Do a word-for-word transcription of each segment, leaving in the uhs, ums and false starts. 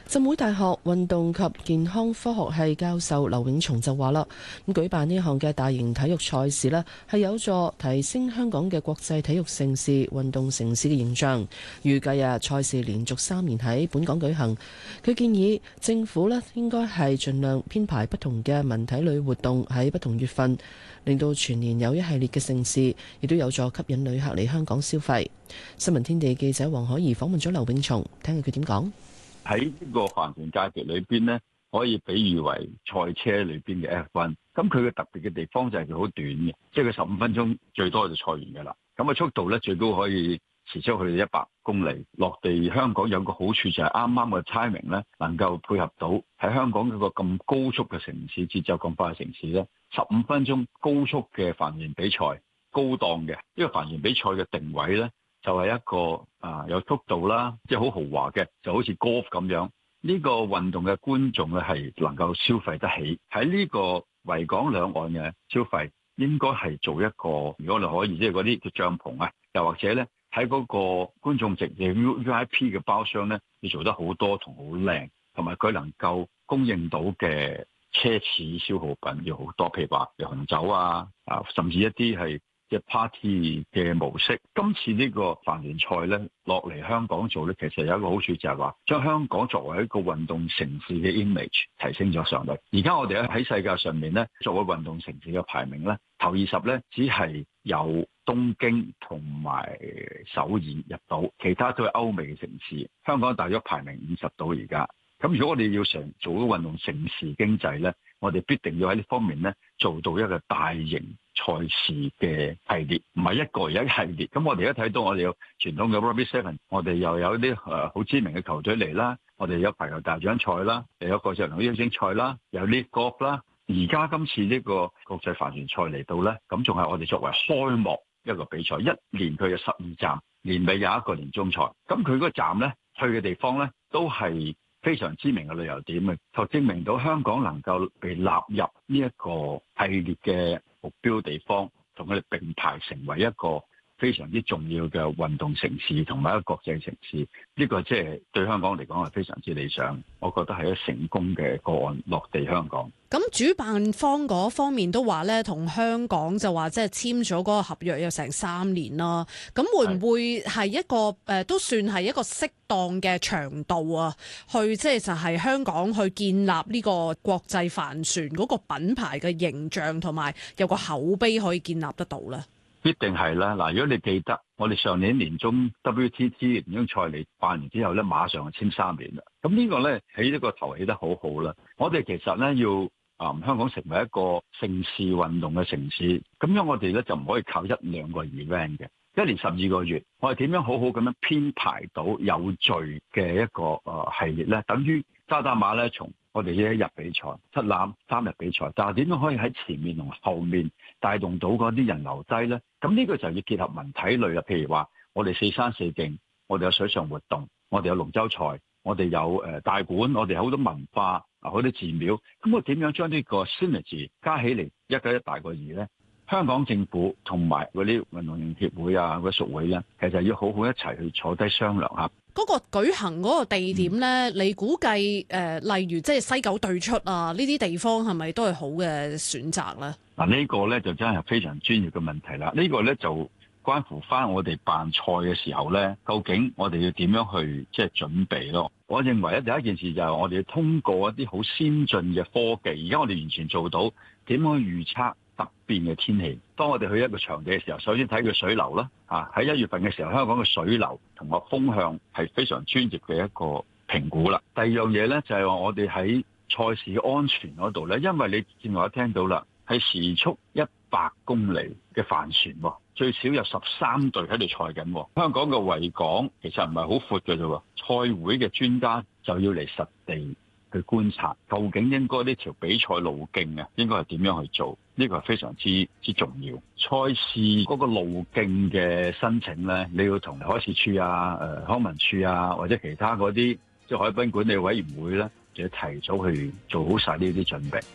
浸會大學運動及健康科學系教授劉永松就話啦，咁舉辦呢項嘅大型體育賽事呢，係有助提升香港嘅國際體育盛事、運動城市嘅形象。預計啊，賽事連續三年喺本港舉行。佢建議政府呢應該係盡量編排不同嘅文體類活動喺不同月份，令到全年有一系列嘅盛事，亦都有助吸引旅客嚟香港消費。新聞天地記者黃海怡訪問咗劉永松，聽下佢點講。 喺呢個帆船假期裏邊咧，可以比喻為賽車裏邊嘅 F 一。咁佢嘅特別嘅地方就係佢好短嘅，即係佢十五分鐘最多就賽完㗎啦。咁啊速度咧最高可以時速去到一百公里。落地香港有個好處就係啱啱嘅 timing 咧，能夠配合到喺香港嗰個咁高速嘅城市，節奏咁快嘅城市咧，十五分鐘高速嘅帆船比賽，高檔嘅呢個帆船比賽嘅定位咧，就係一個啊有速度啦，即係好豪華嘅，就好似 golf 咁樣。呢個運動嘅觀眾咧係能夠消費得起。喺呢個維港兩岸嘅消費，應該係做一個，如果你可以，即係嗰啲叫帳篷啊，又或者咧喺嗰個觀眾席嘅 V I P 嘅包廂咧，要做得好多同好靚，同埋佢能夠供應到嘅奢侈消耗品要好多，譬如話紅酒啊，啊甚至一啲係嘅 party 嘅模式。今次呢個帆船賽咧落嚟香港做咧，其實有一個好處就係話將香港作為一個運動城市嘅 image 提升咗上嚟。而家我哋喺世界上面咧，作為運動城市嘅排名咧，頭二十咧只係有東京同埋首爾入到，其他都係歐美嘅城市。香港大約排名五十到而家。咁如果我哋要想做到運動城市經濟咧，我哋必定要喺呢方面咧做到一個大型賽事嘅系列，唔係一個而一系列。咁我哋而家睇到我哋有傳統嘅 Rugby Seven， 我哋又有啲誒好知名嘅球隊嚟啦，我哋有排球大獎賽啦，又有國際輪椅邀請賽啦，有 League Golf 啦。而家今次呢個國際帆船賽嚟到咧，咁仲係我哋作為開幕一個比賽，一年佢有十二站，年尾有一個年終賽。咁佢嗰個站咧去嘅地方咧都係非常知名嘅旅遊點嘅，就證明到香港能夠被納入呢一個系列嘅目標地方，同佢哋並排成為一個非常之重要嘅運動城市同埋一個國際城市。呢個即係對香港嚟講係非常之理想，我覺得係一個成功嘅個案落地香港。 咁主辦方嗰方面都話咧，同香港就話即係簽咗嗰個合約有成三年啦。咁會唔會係一個誒、呃、都算係一個適當嘅長度啊？去即係就係香港去建立呢個國際帆船嗰個品牌嘅形象，同埋有個口碑可以建立得到咧？ 必定係啦。嗱，如果你記得我哋上年年中 W T T 年終賽嚟辦完之後咧，馬上就簽三年啦。咁呢個咧起呢個頭起得好好啦。我哋其實咧要啊、嗯，香港成為一個盛事運動嘅城市，咁樣我哋咧就唔可以靠一兩個 event 嘅，一年十二個月，我哋點樣好好咁樣編排到有序嘅一個誒、呃、系列咧？等於渣打馬拉松，我哋一日比賽，七欖三日比賽，但係點樣可以喺前面同後面帶動到嗰啲人留低咧？咁呢個就要結合文體類啦，譬如話我哋四山四徑，我哋有水上活動，我哋有龍舟賽，我哋有誒大館，我哋好多文化。啊！好啲寺廟，咁我點樣將呢個 synergy 加起嚟一加一大過二咧？香港政府同埋嗰啲運動員協會啊、嗰啲屬會咧，其實要好好一齊去坐低商量下。 嗰個舉行嗰個地點咧，嗯、你估計誒、呃，例如即係西九對出啊，呢啲地方係咪都係好嘅選擇咧？嗱， 呢個咧就真係非常專業嘅問題啦。呢、呢個咧就關乎翻我哋辦賽嘅時候咧，究竟我哋要點樣去即係準備咯？我認為咧第一件事就係我哋要通過一啲好先進嘅科技，而家我哋完全做到點樣預測突變嘅天氣。當我哋去一個場地嘅時候，首先睇佢水流啦，啊喺一月份嘅時候，香港嘅水流同埋風向係非常專業嘅一個評估啦。第二樣嘢咧就係話我哋喺賽事嘅安全嗰度咧，因為你正話我聽到啦，係時速一百公里嘅帆船，最少有十三隊喺度賽緊。香港嘅維港其實唔係好闊嘅啫，賽會嘅專家就要嚟實地去觀察，究竟應該呢條比賽路徑啊，應該係點樣去做？呢個係非常之之重要。賽事嗰個路徑嘅申請咧，你要同海事處啊、誒康文署啊，或者其他嗰啲即係海濱管理委員會咧，就要提早去做好晒呢啲準備。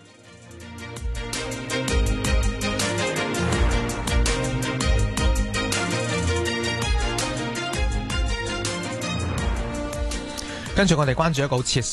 跟住我哋關注一個好切